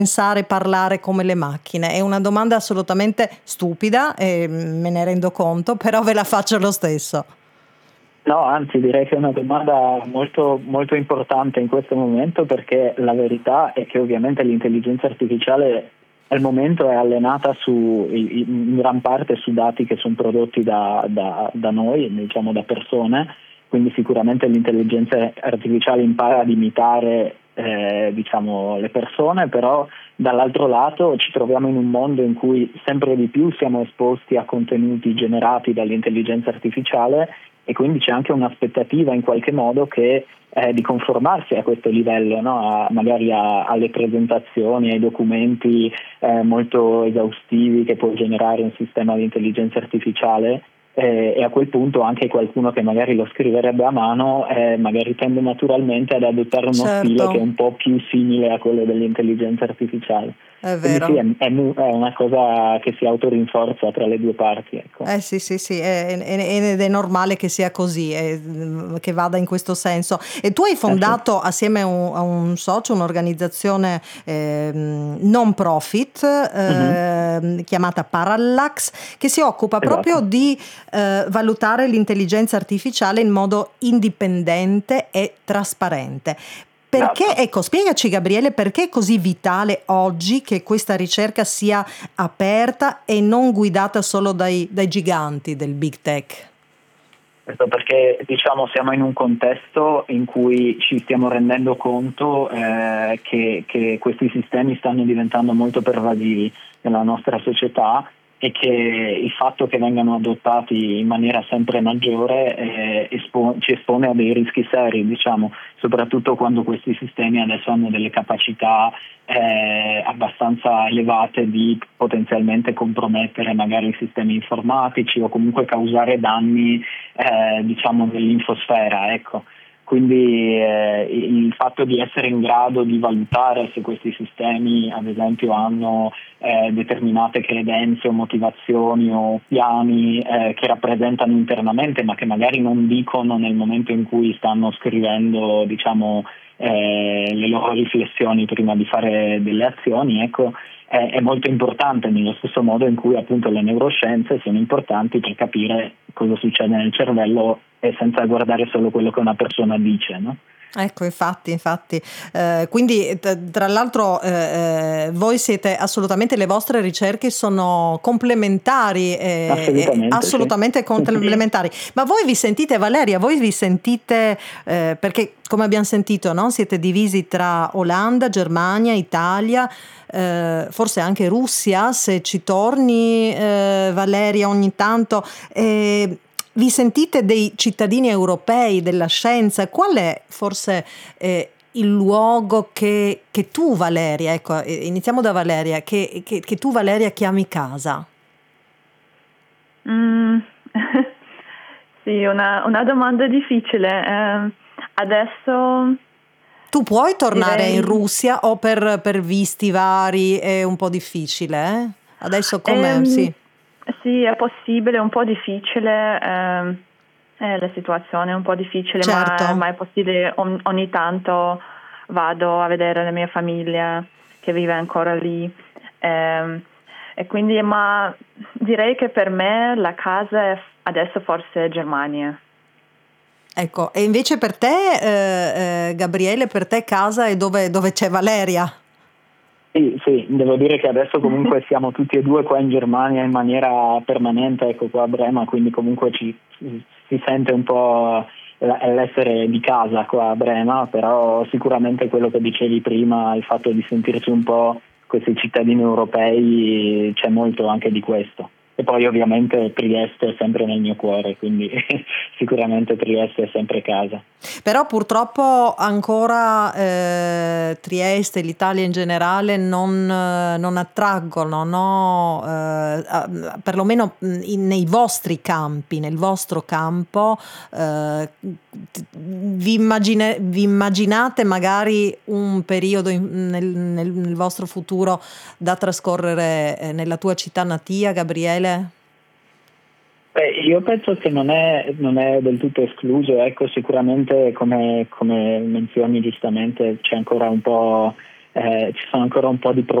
pensare, parlare come le macchine? È una domanda assolutamente stupida e me ne rendo conto, però ve la faccio lo stesso. No, anzi direi che è una domanda molto, molto importante in questo momento, perché la verità è che ovviamente l'intelligenza artificiale al momento è allenata in gran parte su dati che sono prodotti da noi, diciamo da persone, quindi sicuramente l'intelligenza artificiale impara ad imitare diciamo le persone, però dall'altro lato ci troviamo in un mondo in cui sempre di più siamo esposti a contenuti generati dall'intelligenza artificiale, e quindi c'è anche un'aspettativa in qualche modo che di conformarsi a questo livello, no? Magari alle presentazioni, ai documenti molto esaustivi che può generare un sistema di intelligenza artificiale, e a quel punto anche qualcuno che magari lo scriverebbe a mano magari tende naturalmente ad adottare uno stile che è Certo, un po' più simile a quello dell'intelligenza artificiale. è Quindi sì, vero. è una cosa che si autorinforza tra le due parti, ecco. Sì, sì, sì, ed è normale che sia così, che vada in questo senso. E tu hai Sì. fondato assieme a un socio un'organizzazione non profit Mhm. chiamata Parallax, che si occupa proprio Esatto. di valutare l'intelligenza artificiale in modo indipendente e trasparente. Perché, Esatto. ecco, spiegaci Gabriele, perché è così vitale oggi che questa ricerca sia aperta e non guidata solo dai giganti del big tech? Questo perché diciamo siamo in un contesto in cui ci stiamo rendendo conto che questi sistemi stanno diventando molto pervasivi nella nostra società, e che il fatto che vengano adottati in maniera sempre maggiore ci espone a dei rischi seri, diciamo, soprattutto quando questi sistemi adesso hanno delle capacità abbastanza elevate di potenzialmente compromettere magari i sistemi informatici o comunque causare danni diciamo nell'infosfera, ecco. Quindi il fatto di essere in grado di valutare se questi sistemi ad esempio hanno determinate credenze o motivazioni o piani che rappresentano internamente ma che magari non dicono nel momento in cui stanno scrivendo diciamo le loro riflessioni prima di fare delle azioni, ecco, è molto importante, nello stesso modo in cui appunto le neuroscienze sono importanti per capire cosa succede nel cervello e senza guardare solo quello che una persona dice, no? Ecco, infatti. Quindi, tra l'altro, voi siete assolutamente, le vostre ricerche sono complementari, Assolutamente sì. assolutamente complementari. Ma voi vi sentite, Valeria, perché come abbiamo sentito, no? Siete divisi tra Olanda, Germania, Italia, forse anche Russia, se ci torni, Valeria, ogni tanto. Vi sentite dei cittadini europei della scienza? Qual è forse il luogo che tu, Valeria, ecco, iniziamo da Valeria, che tu, Valeria, chiami casa? Mm, sì, una domanda difficile. Adesso Tu puoi tornare in direi, Russia o per visti vari è un po' difficile, eh? Adesso com'è? ehm, Sì, sì, è possibile, è un po' difficile, la situazione è un po' difficile, ma certo. è possibile, ogni tanto vado a vedere la mia famiglia che vive ancora lì. ehm, e quindi, ma direi che per me la casa è adesso forse Germania. Ecco, e invece per te, Gabriele, per te casa è dove c'è Valeria? Sì, sì, devo dire che adesso comunque siamo tutti e due qua in Germania in maniera permanente, ecco qua a Brema, quindi comunque si sente un po' l'essere di casa qua a Brema, però sicuramente quello che dicevi prima, il fatto di sentirci un po' questi cittadini europei, c'è molto anche di questo. E poi ovviamente Trieste è sempre nel mio cuore, quindi sicuramente Trieste è sempre casa. Però purtroppo ancora Trieste, l'Italia in generale non attraggono, no? Perlomeno nei vostri campi, nel vostro campo, vi immaginate magari un periodo nel vostro futuro da trascorrere nella tua città natia, Gabriele? Beh, io penso che non è del tutto escluso, ecco, sicuramente come menzioni giustamente c'è ancora un po' ci sono ancora un po' di